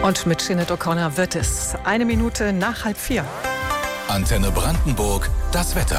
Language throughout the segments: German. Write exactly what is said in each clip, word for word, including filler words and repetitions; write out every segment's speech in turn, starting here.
Und mit Sinead O'Connor wird es eine Minute nach halb vier. Antenne Brandenburg, das Wetter.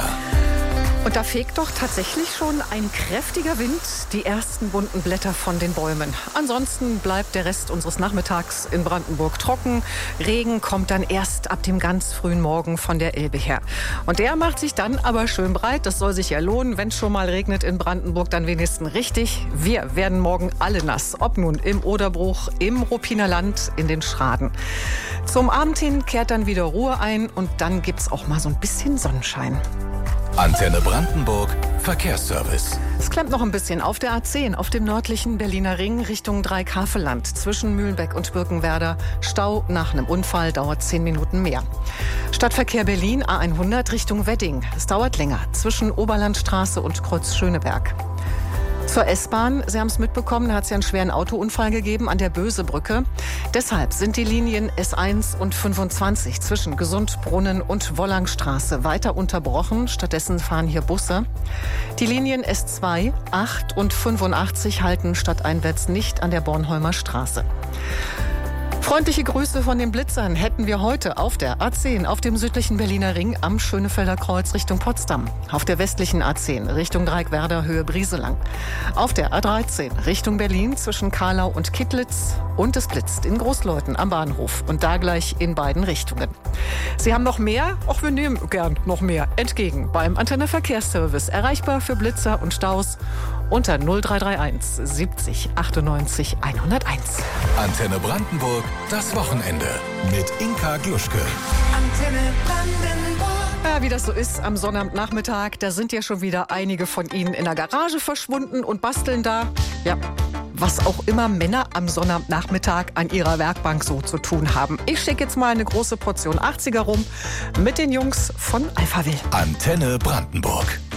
Und da fegt doch tatsächlich schon ein kräftiger Wind die ersten bunten Blätter von den Bäumen. Ansonsten bleibt der Rest unseres Nachmittags in Brandenburg trocken. Regen kommt dann erst ab dem ganz frühen Morgen von der Elbe her. Und der macht sich dann aber schön breit. Das soll sich ja lohnen. Wenn es schon mal regnet in Brandenburg, dann wenigstens richtig. Wir werden morgen alle nass. Ob nun im Oderbruch, im Ruppiner Land, in den Schraden. Zum Abend hin kehrt dann wieder Ruhe ein und dann gibt's auch mal so ein bisschen Sonnenschein. Antenne Brandenburg, Verkehrsservice. Es klemmt noch ein bisschen auf der A zehn, auf dem nördlichen Berliner Ring Richtung Dreikafelland. Zwischen Mühlenbeck und Birkenwerder. Stau nach einem Unfall, dauert zehn Minuten mehr. Stadtverkehr Berlin, A hundert Richtung Wedding. Es dauert länger, zwischen Oberlandstraße und Kreuz Schöneberg. Zur S-Bahn, Sie haben es mitbekommen, da hat es ja einen schweren Autounfall gegeben an der Bösebrücke. Deshalb sind die Linien S eins und fünfundzwanzig zwischen Gesundbrunnen und Wollangstraße weiter unterbrochen. Stattdessen fahren hier Busse. Die Linien S zwei, acht und fünfundachtzig halten stadteinwärts nicht an der Bornholmer Straße. Freundliche Grüße von den Blitzern hätten wir heute auf der A zehn, auf dem südlichen Berliner Ring am Schönefelder Kreuz Richtung Potsdam. Auf der westlichen A zehn Richtung Dreieckwerder Höhe Brieselang. Auf der A dreizehn Richtung Berlin zwischen Karlau und Kittlitz. Und es blitzt in Großleuthen am Bahnhof. Und da gleich in beiden Richtungen. Sie haben noch mehr? Auch wir nehmen gern noch mehr entgegen beim Antenne Verkehrsservice. Erreichbar für Blitzer und Staus unter null drei drei eins siebzig achtundneunzig hunderteins. Antenne Brandenburg, das Wochenende mit Inka Gluschke. Antenne Brandenburg. Ja, wie das so ist am Sonnabendnachmittag, da sind ja schon wieder einige von Ihnen in der Garage verschwunden und basteln da, ja, was auch immer Männer am Sonnabendnachmittag an ihrer Werkbank so zu tun haben. Ich schicke jetzt mal eine große Portion achtziger rum mit den Jungs von Alphaville. Antenne Brandenburg.